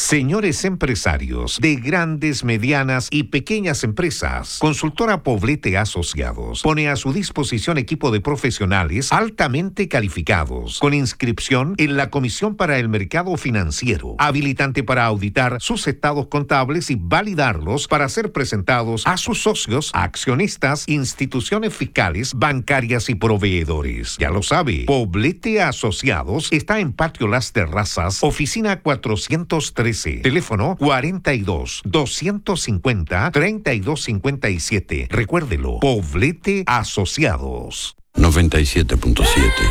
Señores empresarios de grandes, medianas y pequeñas empresas, Consultora Poblete Asociados pone a su disposición equipo de profesionales altamente calificados, con inscripción en la Comisión para el Mercado Financiero, habilitante para auditar sus estados contables y validarlos para ser presentados a sus socios, accionistas, instituciones fiscales, bancarias y proveedores. Ya lo sabe, Poblete Asociados está en Patio Las Terrazas, oficina 413, teléfono 42-250-3257. Recuérdelo, Poblete Asociados. 97.7